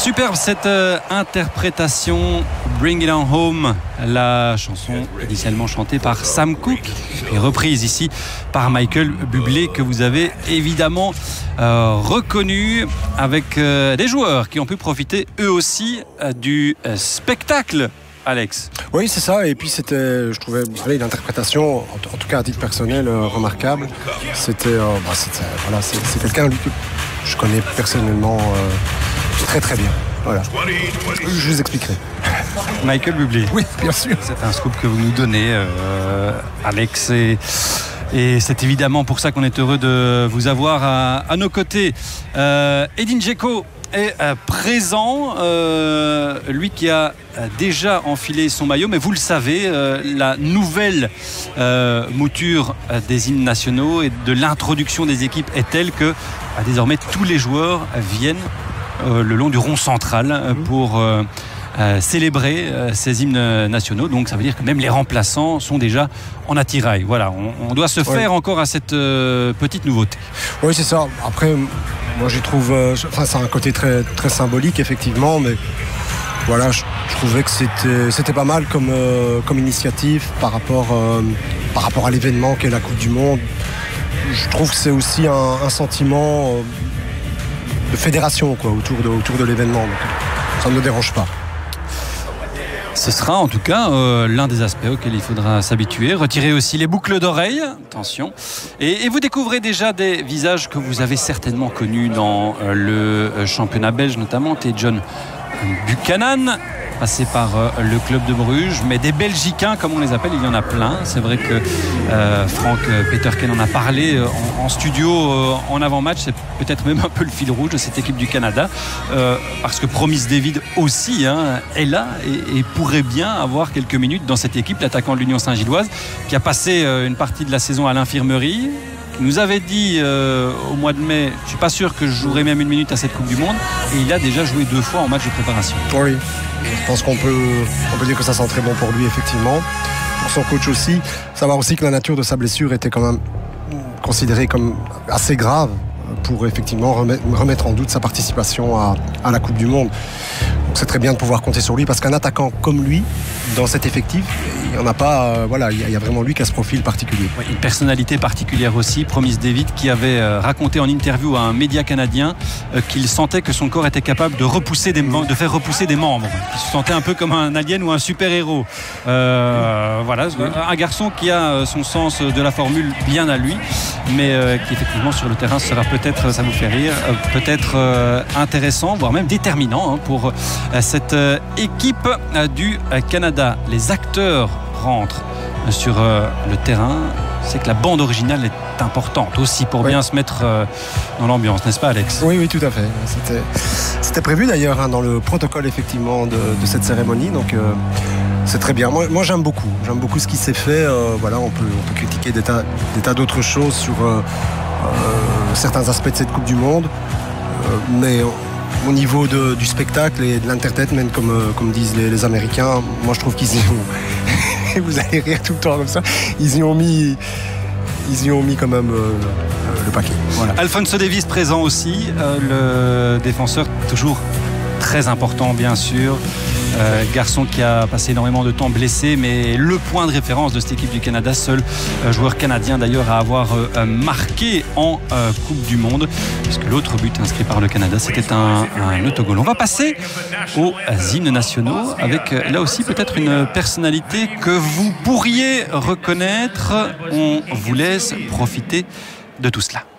Superbe cette interprétation Bring It On Home, la chanson initialement chantée par Sam Cooke et reprise ici par Michael Bublé, que vous avez évidemment reconnu, avec des joueurs qui ont pu profiter eux aussi du spectacle. Alex. Oui, c'est ça. Et puis c'était, je trouvais, l'interprétation, en tout cas à titre personnel, remarquable. C'est quelqu'un lui, que je connais personnellement très très bien. Voilà. Je vous expliquerai. Michael Bublé. Oui, bien sûr. C'est un scoop que vous nous donnez, Alex. Et c'est évidemment pour ça qu'on est heureux de vous avoir à nos côtés. Edin Dzeko est présent, lui qui a déjà enfilé son maillot, mais vous le savez, la nouvelle mouture des hymnes nationaux et de l'introduction des équipes est telle que désormais tous les joueurs viennent le long du rond central pour célébrer ces hymnes nationaux. Donc ça veut dire que même les remplaçants sont déjà en attirail. Voilà, on doit se faire encore à cette petite nouveauté. Oui, c'est ça. Après, moi j'y trouve, c'est un côté très, très symbolique effectivement, mais voilà, je trouvais que c'était pas mal comme initiative par rapport à l'événement qu'est la Coupe du Monde. Je trouve que c'est aussi un sentiment de fédération autour de l'événement. Donc, ça ne me dérange pas. Ce sera en tout cas l'un des aspects auxquels il faudra s'habituer. Retirez aussi les boucles d'oreilles, attention. Et vous découvrez déjà des visages que vous avez certainement connus dans le championnat belge, notamment John Buchanan, passé par le club de Bruges, mais des Belgicains comme on les appelle, il y en a plein. C'est vrai que Frank Peterken en a parlé en studio en avant-match. C'est peut-être même un peu le fil rouge de cette équipe du Canada, parce que Promise David aussi est là et pourrait bien avoir quelques minutes dans cette équipe. L'attaquant de l'Union Saint-Gilloise qui a passé une partie de la saison à l'infirmerie, qui nous avait dit au mois de mai, je suis pas sûr que je jouerai même une minute à cette Coupe du Monde, et il a déjà joué 2 fois en match de préparation. Oui, je pense qu'on peut dire que ça sent très bon pour lui effectivement, pour son coach aussi. Savoir aussi que la nature de sa blessure était quand même considérée comme assez grave pour effectivement remettre en doute sa participation à la Coupe du Monde. Donc c'est très bien de pouvoir compter sur lui, parce qu'un attaquant comme lui, dans cet effectif, il n'y en a pas. Il y a vraiment lui qui a ce profil particulier. Oui, une personnalité particulière aussi, Promise David, qui avait raconté en interview à un média canadien qu'il sentait que son corps était capable de faire repousser des membres. Il se sentait un peu comme un alien ou un super-héros. Voilà, un garçon qui a son sens de la formule bien à lui, mais qui effectivement sur le terrain sera peut-être, ça vous fait rire, peut-être intéressant, voire même déterminant pour cette équipe du Canada. Les acteurs rentrent sur le terrain. C'est que la bande originale est importante aussi pour bien se mettre dans l'ambiance, n'est-ce pas Alex ? Oui, tout à fait. C'était prévu d'ailleurs dans le protocole effectivement de cette cérémonie, donc c'est très bien. Moi j'aime beaucoup ce qui s'est fait. On peut critiquer des tas d'autres choses sur certains aspects de cette Coupe du Monde, mais au niveau du spectacle et de l'entertainment, comme disent les Américains, moi je trouve qu'ils y ont... Vous allez rire tout le temps comme ça. Ils y ont mis quand même le paquet. Voilà. Alphonso Davies présent aussi, le défenseur toujours très important bien sûr. Garçon qui a passé énormément de temps blessé, mais le point de référence de cette équipe du Canada, seul joueur canadien d'ailleurs à avoir marqué en Coupe du Monde, puisque l'autre but inscrit par le Canada c'était un autogol. On va passer aux hymnes nationaux avec là aussi peut-être une personnalité que vous pourriez reconnaître. On vous laisse profiter de tout cela.